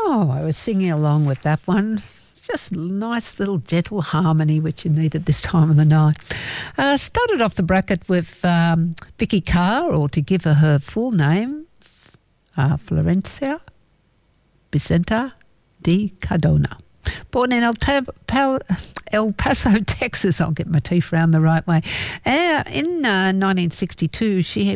Oh, I was singing along with that one. Just nice little gentle harmony, which you need at this time of the night. Started off the bracket with Vicky Carr, or to give her full name, Florencia Vicenta de Cardona. Born in El Paso, Texas, I'll get my teeth round the right way. In 1962, she